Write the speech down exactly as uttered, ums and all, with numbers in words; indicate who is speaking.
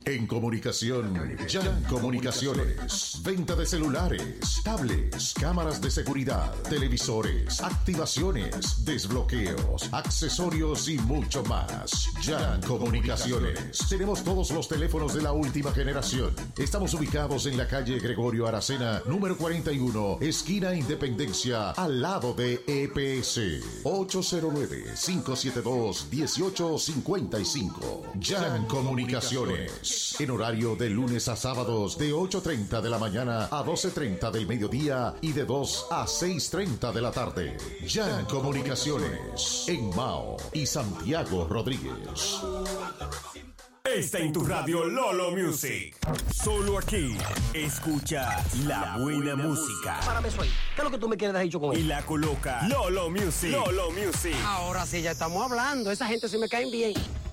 Speaker 1: En comunicación, Jan Comunicaciones. Venta de celulares, tablets, cámaras de seguridad, televisores, activaciones, desbloqueos, accesorios y mucho más. Jan Comunicaciones. Tenemos todos los teléfonos de la última generación. Estamos ubicados en la calle Gregorio Aracena, número cuarenta y uno, esquina Independencia, al lado de E P S. ocho cero nueve, cinco siete dos, uno ocho cinco cinco. Jan Comunicaciones. En horario de lunes a sábados de ocho y treinta de la mañana a doce y treinta del mediodía y de dos a seis y treinta de la tarde. Jan Comunicaciones. En Mao y Santiago Rodríguez.
Speaker 2: Está en tu radio Lolo Music. Solo aquí escucha la buena música.
Speaker 3: Párame eso ahí. ¿Qué es lo que tú me quieres dejar dicho con él?
Speaker 2: Y la coloca Lolo Music. Lolo Music.
Speaker 3: Ahora sí ya estamos hablando. Esa gente sí me caen bien.